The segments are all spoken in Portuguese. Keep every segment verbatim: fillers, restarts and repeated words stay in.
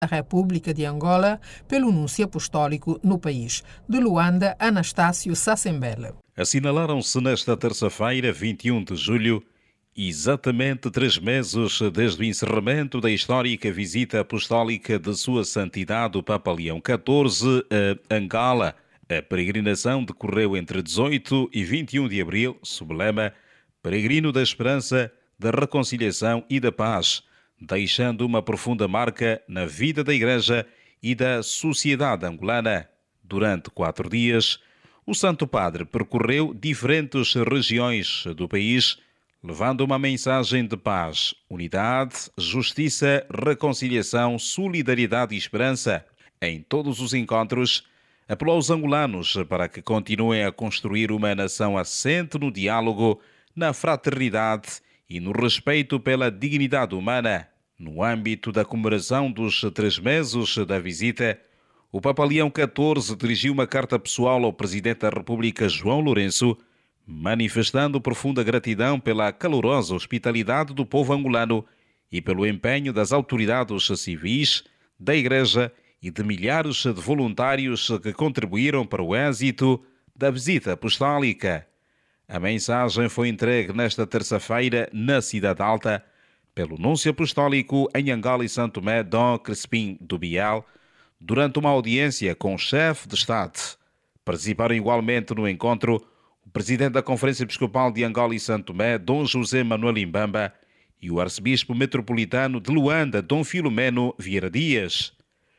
da República de Angola pelo Núncio Apostólico no país. De Luanda, Anastácio Sassembele. Assinalaram-se nesta terça-feira, vinte e um de julho, exatamente três meses desde o encerramento da histórica visita apostólica de Sua Santidade o Papa Leão catorze a Angola. A peregrinação decorreu entre dezoito e vinte e um de abril, sob o lema Peregrino da Esperança, da Reconciliação e da Paz, deixando uma profunda marca na vida da Igreja e da sociedade angolana. Durante quatro dias, o Santo Padre percorreu diferentes regiões do país, levando uma mensagem de paz, unidade, justiça, reconciliação, solidariedade e esperança. Em todos os encontros, apelou aos angolanos para que continuem a construir uma nação assente no diálogo, na fraternidade e no respeito pela dignidade humana. No âmbito da comemoração dos três meses da visita, o Papa Leão catorze dirigiu uma carta pessoal ao Presidente da República, João Lourenço, manifestando profunda gratidão pela calorosa hospitalidade do povo angolano e pelo empenho das autoridades civis, da Igreja e de milhares de voluntários que contribuíram para o êxito da visita apostólica. A mensagem foi entregue nesta terça-feira na Cidade Alta pelo Núncio Apostólico em Angola e São Tomé, Dom Crispim do Bial, durante uma audiência com o chefe de Estado. Participaram igualmente no encontro o Presidente da Conferência Episcopal de Angola e São Tomé, Dom José Manuel Imbamba, e o Arcebispo Metropolitano de Luanda, Dom Filomeno Vieira Dias.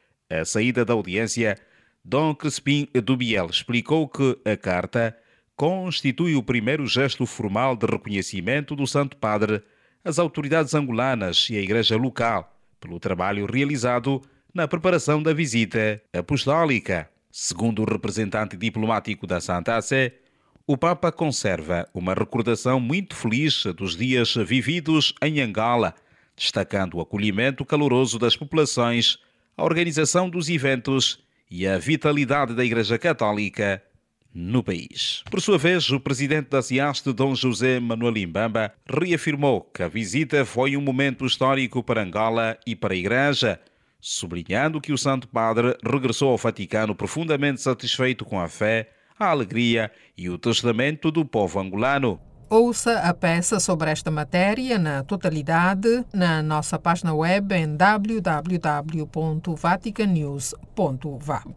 À saída da audiência, Dom Crispim do Biel explicou que a carta constitui o primeiro gesto formal de reconhecimento do Santo Padre às autoridades angolanas e à Igreja local pelo trabalho realizado na preparação da visita apostólica. Segundo o representante diplomático da Santa Sé, o Papa conserva uma recordação muito feliz dos dias vividos em Angola, destacando o acolhimento caloroso das populações, a organização dos eventos e a vitalidade da Igreja Católica no país. Por sua vez, o presidente da SIAST, Dom José Manuel Imbamba, reafirmou que a visita foi um momento histórico para Angola e para a Igreja, sublinhando que o Santo Padre regressou ao Vaticano profundamente satisfeito com a fé, a alegria e o testamento do povo angolano. Ouça a peça sobre esta matéria na totalidade na nossa página web em w w w ponto vatican news ponto v a.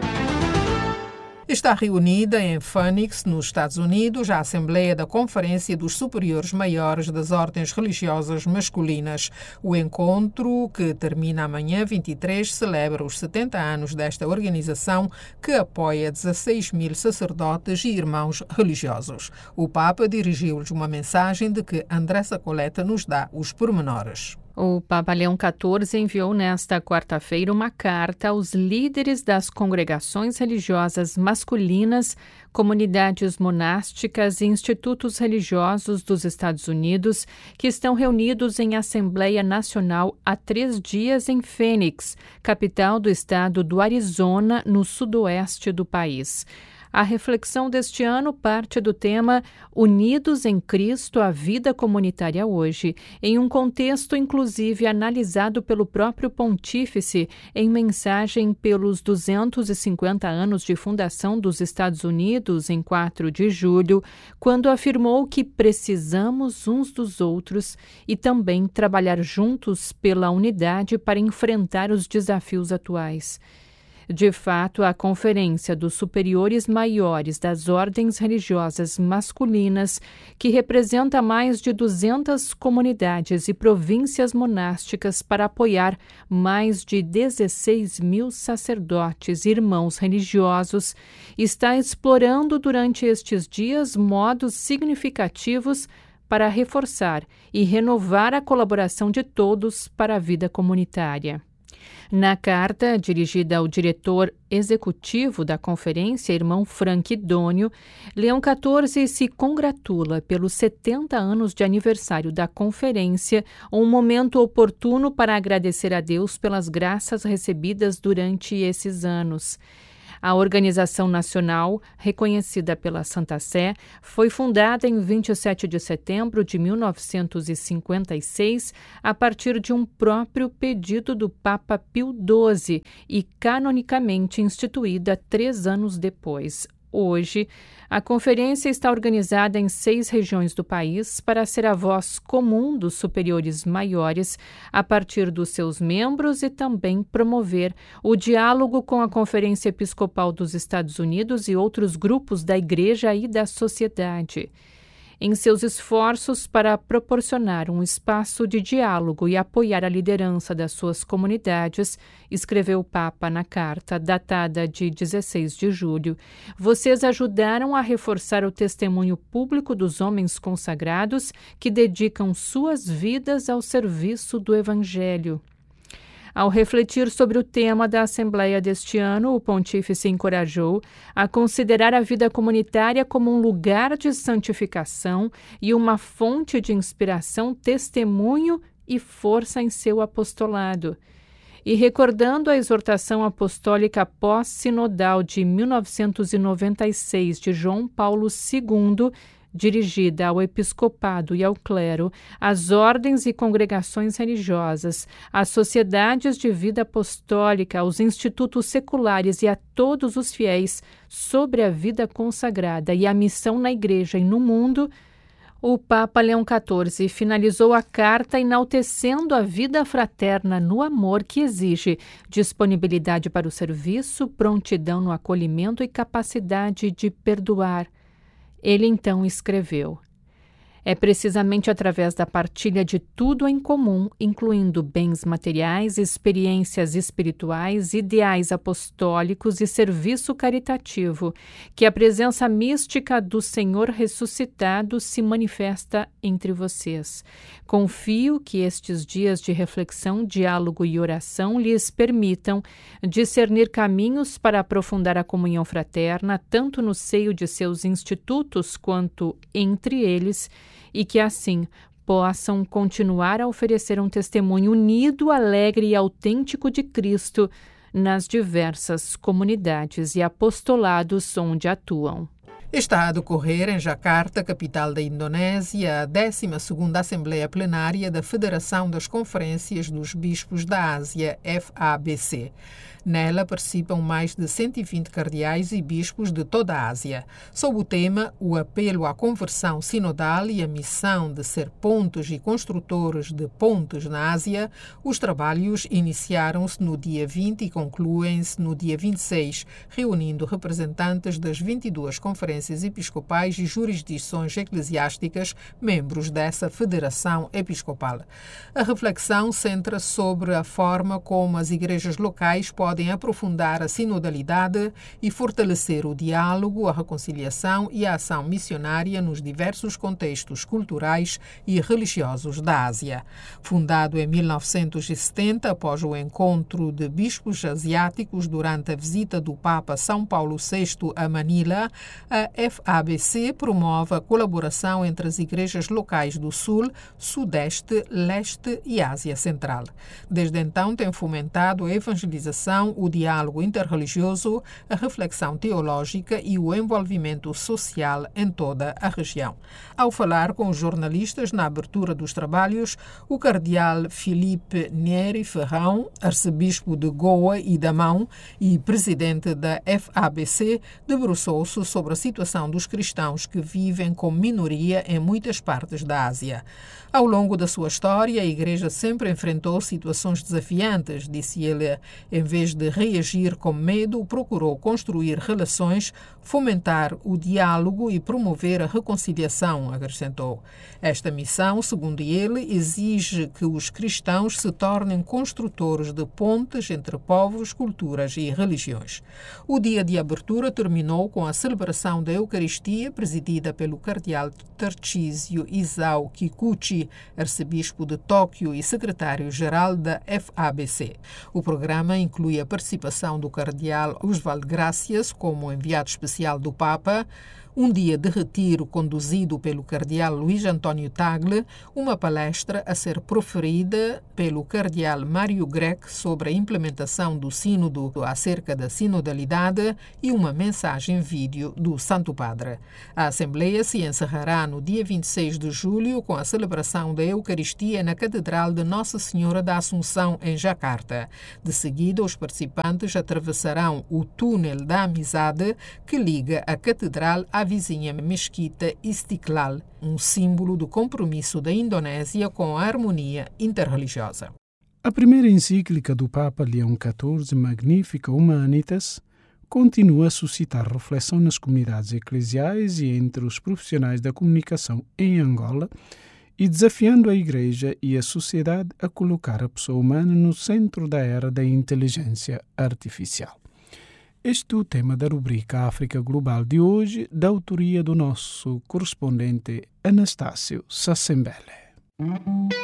Está reunida em Phoenix, nos Estados Unidos, a Assembleia da Conferência dos Superiores Maiores das Ordens Religiosas Masculinas. O encontro, que termina amanhã, vinte e três, celebra os setenta anos desta organização que apoia dezesseis mil sacerdotes e irmãos religiosos. O Papa dirigiu-lhes uma mensagem de que Andressa Coleta nos dá os pormenores. O Papa Leão catorze enviou nesta quarta-feira uma carta aos líderes das congregações religiosas masculinas, comunidades monásticas e institutos religiosos dos Estados Unidos que estão reunidos em Assembleia Nacional há três dias em Phoenix, capital do estado do Arizona, no sudoeste do país. A reflexão deste ano parte do tema Unidos em Cristo, a vida comunitária hoje, em um contexto inclusive analisado pelo próprio Pontífice em mensagem pelos duzentos e cinquenta anos de fundação dos Estados Unidos em quatro de julho, quando afirmou que precisamos uns dos outros e também trabalhar juntos pela unidade para enfrentar os desafios atuais. De fato, a Conferência dos Superiores Maiores das Ordens Religiosas Masculinas, que representa mais de duzentas comunidades e províncias monásticas para apoiar mais de dezesseis mil sacerdotes e irmãos religiosos, está explorando durante estes dias modos significativos para reforçar e renovar a colaboração de todos para a vida comunitária. Na carta, dirigida ao diretor executivo da conferência, irmão Frank Dônio, Leão catorze se congratula pelos setenta anos de aniversário da conferência, um momento oportuno para agradecer a Deus pelas graças recebidas durante esses anos. A organização nacional, reconhecida pela Santa Sé, foi fundada em vinte e sete de setembro de mil novecentos e cinquenta e seis a partir de um próprio pedido do Papa Pio doze e canonicamente instituída três anos depois. Hoje, a conferência está organizada em seis regiões do país para ser a voz comum dos superiores maiores a partir dos seus membros e também promover o diálogo com a Conferência Episcopal dos Estados Unidos e outros grupos da Igreja e da sociedade. Em seus esforços para proporcionar um espaço de diálogo e apoiar a liderança das suas comunidades, escreveu o Papa na carta datada de dezesseis de julho, vocês ajudaram a reforçar o testemunho público dos homens consagrados que dedicam suas vidas ao serviço do Evangelho. Ao refletir sobre o tema da Assembleia deste ano, o pontífice encorajou a considerar a vida comunitária como um lugar de santificação e uma fonte de inspiração, testemunho e força em seu apostolado. E recordando a exortação apostólica pós-sinodal de mil novecentos e noventa e seis de João Paulo segundo, dirigida ao episcopado e ao clero, às ordens e congregações religiosas, às sociedades de vida apostólica, aos institutos seculares e a todos os fiéis sobre a vida consagrada e a missão na Igreja e no mundo, o Papa Leão quatorze finalizou a carta enaltecendo a vida fraterna no amor que exige disponibilidade para o serviço, prontidão no acolhimento e capacidade de perdoar. Ele então escreveu: é precisamente através da partilha de tudo em comum, incluindo bens materiais, experiências espirituais, ideais apostólicos e serviço caritativo, que a presença mística do Senhor ressuscitado se manifesta entre vocês. Confio que estes dias de reflexão, diálogo e oração lhes permitam discernir caminhos para aprofundar a comunhão fraterna, tanto no seio de seus institutos quanto entre eles, e que assim possam continuar a oferecer um testemunho unido, alegre e autêntico de Cristo nas diversas comunidades e apostolados onde atuam. Está a decorrer em Jakarta, capital da Indonésia, a décima segunda Assembleia Plenária da Federação das Conferências dos Bispos da Ásia, F A B C. Nela participam mais de cento e vinte cardeais e bispos de toda a Ásia. Sob o tema O apelo à conversão sinodal e a missão de ser pontes e construtores de pontes na Ásia, os trabalhos iniciaram-se no dia vinte e concluem-se no dia vinte e seis, reunindo representantes das vinte e duas conferências episcopais e jurisdições eclesiásticas, membros dessa federação episcopal. A reflexão centra-se sobre a forma como as igrejas locais podem podem aprofundar a sinodalidade e fortalecer o diálogo, a reconciliação e a ação missionária nos diversos contextos culturais e religiosos da Ásia. Fundado em mil novecentos e setenta, após o encontro de bispos asiáticos durante a visita do Papa São Paulo sexto a Manila, a F A B C promove a colaboração entre as igrejas locais do Sul, Sudeste, Leste e Ásia Central. Desde então, tem fomentado a evangelização, o diálogo interreligioso, a reflexão teológica e o envolvimento social em toda a região. Ao falar com os jornalistas na abertura dos trabalhos, o cardeal Filipe Neri Ferrão, arcebispo de Goa e Damão e presidente da F A B C, debruçou-se sobre a situação dos cristãos que vivem como minoria em muitas partes da Ásia. Ao longo da sua história, a Igreja sempre enfrentou situações desafiantes, disse ele. Em vez de reagir com medo, procurou construir relações, fomentar o diálogo e promover a reconciliação, acrescentou. Esta missão, segundo ele, exige que os cristãos se tornem construtores de pontes entre povos, culturas e religiões. O dia de abertura terminou com a celebração da Eucaristia, presidida pelo cardeal Tarcísio Isao Kikuchi, arcebispo de Tóquio e secretário-geral da F A B C. O programa inclui a participação do cardeal Oswald Gracias como enviado especial do Papa, um dia de retiro conduzido pelo cardeal Luís António Tagle, uma palestra a ser proferida pelo cardeal Mário Grech sobre a implementação do sínodo acerca da sinodalidade e uma mensagem vídeo do Santo Padre. A Assembleia se encerrará no dia vinte e seis de julho com a celebração da Eucaristia na Catedral de Nossa Senhora da Assunção, em Jacarta. De seguida, os participantes atravessarão o Túnel da Amizade, que liga a Catedral à vizinha Mesquita Istiklal, um símbolo do compromisso da Indonésia com a harmonia interreligiosa. A primeira encíclica do Papa Leão quatorze, Magnificat Humanitas, continua a suscitar reflexão nas comunidades eclesiais e entre os profissionais da comunicação em Angola e desafiando a Igreja e a sociedade a colocar a pessoa humana no centro da era da inteligência artificial. Este é o tema da rubrica África Global de hoje, da autoria do nosso correspondente Anastácio Sassembele.